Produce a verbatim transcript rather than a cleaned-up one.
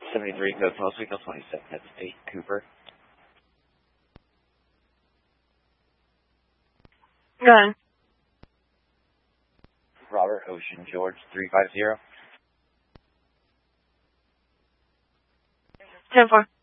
seventy-three, code twelve, signal twenty-seven, that's eight, Cooper. Go ahead. Robert, Ocean, George, three five zero. ten four.